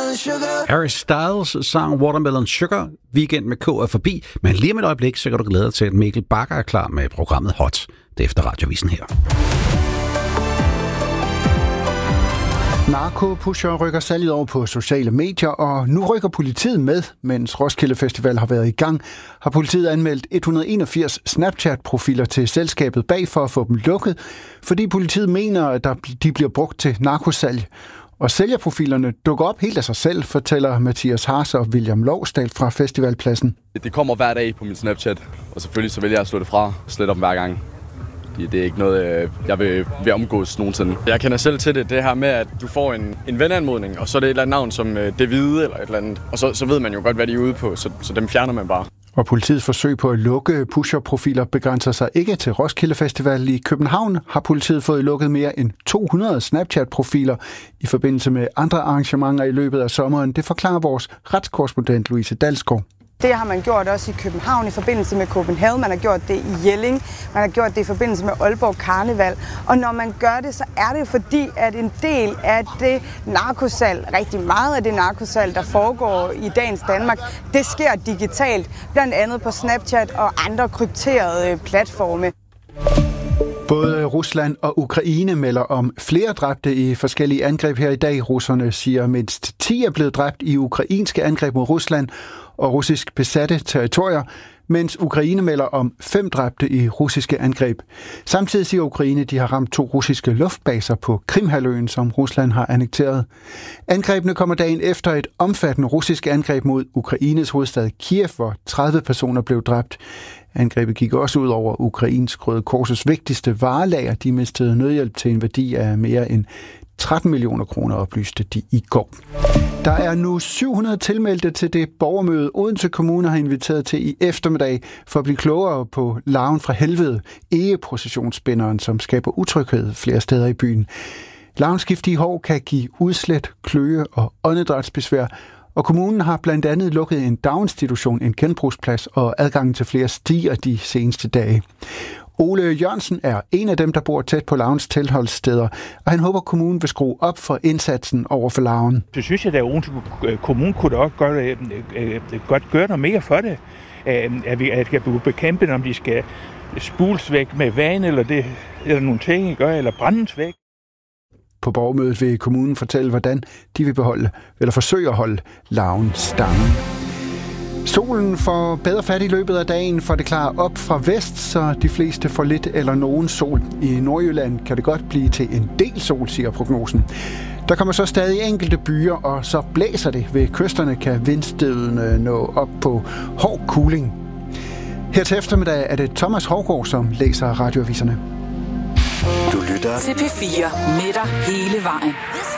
Harry Styles sang Watermelon Sugar. Weekend med K er forbi, men lige om et øjeblik, så kan du glæde dig til, at Mikkel Bakker er klar med programmet Hot. Det er efter Radiovisen her. Narkopusher rykker salget over på sociale medier, og nu rykker politiet med. Mens Roskilde Festival har været i gang, har politiet anmeldt 181 Snapchat-profiler til selskabet bag for at få dem lukket, fordi politiet mener, at de bliver brugt til narkosalg. Og sælgerprofilerne dukker op helt af sig selv, fortæller Mathias Haas og William Lovsdal fra Festivalpladsen. Det kommer hver dag på min Snapchat, og selvfølgelig så vil jeg slå det fra og slette om hver gang. Det er ikke noget, jeg vil omgås nogensinde. Jeg kender selv til det her med, at du får en venanmodning, og så er det et eller andet navn som Det Hvide eller et eller andet. Og så ved man jo godt, hvad de er ude på, så dem fjerner man bare. Og politiets forsøg på at lukke pusherprofiler begrænser sig ikke til Roskilde Festival. I København har politiet fået lukket mere end 200 Snapchat-profiler i forbindelse med andre arrangementer i løbet af sommeren. Det forklarer vores retskorrespondent Louise Dalsgaard. Det har man gjort også i København i forbindelse med Copenhagen, man har gjort det i Jelling, man har gjort det i forbindelse med Aalborg Karneval. Og når man gør det, så er det jo fordi, at en del af det narkosalg, rigtig meget af det narkosalg, der foregår i dagens Danmark, det sker digitalt, blandt andet på Snapchat og andre krypterede platforme. Både Rusland og Ukraine melder om flere dræbte i forskellige angreb her i dag. Russerne siger, mindst 10 er blevet dræbt i ukrainske angreb mod Rusland og russisk besatte territorier, mens Ukraine melder om 5 dræbte i russiske angreb. Samtidig siger Ukraine, at de har ramt 2 russiske luftbaser på Krimhalvøen, som Rusland har annekteret. Angrebene kommer dagen efter et omfattende russisk angreb mod Ukraines hovedstad Kiev, hvor 30 personer blev dræbt. Angrebet gik også ud over Ukrainsk Røde Korsets vigtigste varelager. De mistede nødhjælp til en værdi af mere end 13 millioner kroner, oplyste de i går. Der er nu 700 tilmeldte til det borgermøde, Odense Kommune har inviteret til i eftermiddag for at blive klogere på larven fra helvede, egeprocessionsspænderen, som skaber utryghed flere steder i byen. Larvens giftige hår kan give udslæt, kløe og åndedrætsbesvær, og kommunen har blandt andet lukket en daginstitution, en genbrugsplads og adgangen til flere stier de seneste dage. Ole Jørgensen er en af dem, der bor tæt på larvens tilholdssteder, og han håber, kommunen vil skrue op for indsatsen over for larven. Det synes jeg, at Odense Kommune kunne da også godt gøre noget mere for det. At vi skal bekæmpe, om de skal spules væk med vand eller nogle ting, eller brændes væk. På borgermødet vil kommunen fortælle, hvordan de vil forsøge at holde larven stangen. Solen får bedre fat i løbet af dagen, for det klarer op fra vest, så de fleste får lidt eller nogen sol. I Nordjylland kan det godt blive til en del sol, siger prognosen. Der kommer så stadig enkelte byer, og så blæser det. Ved kysterne kan vindstødene nå op på hård kuling. Her til eftermiddag er det Thomas Hovgaard, som læser radioaviserne. Du lytter til P4 med dig hele vejen.